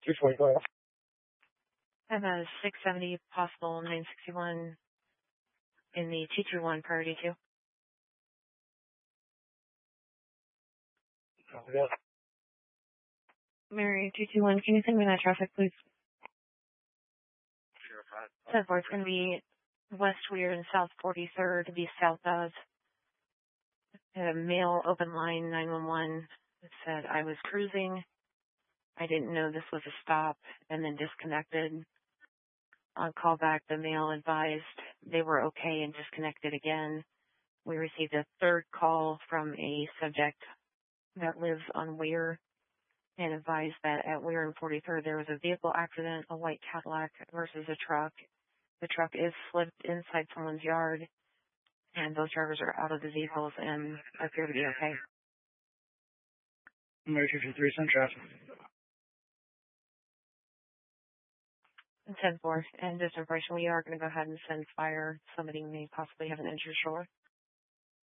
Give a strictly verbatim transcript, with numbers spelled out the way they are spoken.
two twenty, go ahead. I have a six seventy possible nine sixty-one in the two two one priority two. Copy that. Mary two two one, can you send me that traffic, please? ten four, it's going to be West Weir and South forty-third to be south of. A male open line nine one one that said I was cruising. I didn't know this was a stop and then disconnected. On callback, the male advised they were okay and disconnected again. We received a third call from a subject that lives on Weir and advised that at Weir and forty-third there was a vehicle accident, a white Cadillac versus a truck. The truck is slipped inside someone's yard, and those drivers are out of the vehicles and appear to be okay. Mary two two three, send traffic. ten four, and just information, we are going to go ahead and send fire. Somebody may possibly have an injured shoulder.